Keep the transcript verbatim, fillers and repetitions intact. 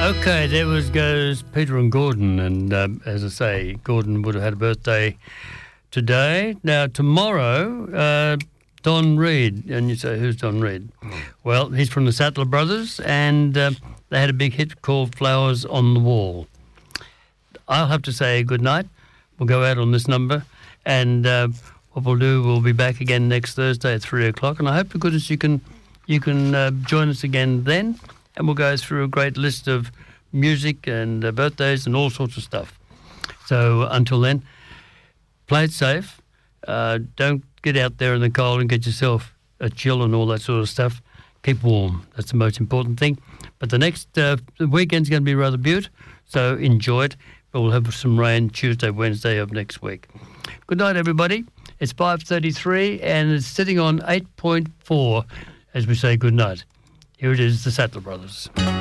Okay, there was goes Peter and Gordon, and um, as I say, Gordon would have had a birthday today. Now, tomorrow, uh, Don Reed, and you say, who's Don Reed? Well, he's from the Sattler Brothers, and uh, they had a big hit called Flowers on the Wall. I'll have to say good night. We'll go out on this number, and uh, what we'll do, we'll be back again next Thursday at three o'clock, and I hope to goodness you can, you can uh, join us again then. And we'll go through a great list of music and uh, birthdays and all sorts of stuff. So until then, play it safe. Uh, don't get out there in the cold and get yourself a chill and all that sort of stuff. Keep warm. That's the most important thing. But the next uh, the weekend's going to be rather beaut, so enjoy it. But we'll have some rain Tuesday, Wednesday of next week. Good night, everybody. It's five thirty-three and it's sitting on eight point four as we say good night. Here it is, the Sattler Brothers.